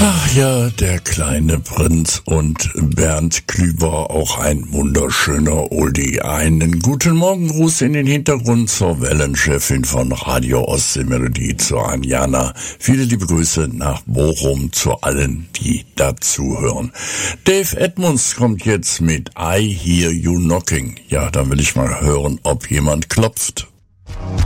Ach ja, der kleine Prinz und Bernd Klüber, auch ein wunderschöner Oldie. Einen guten Morgengruß in den Hintergrund zur Wellenchefin von Radio Ostseemelodie, zur Anjana. Viele liebe Grüße nach Bochum zu allen, die dazuhören. Dave Edmunds kommt jetzt mit I Hear You Knocking. Ja, dann will ich mal hören, ob jemand klopft.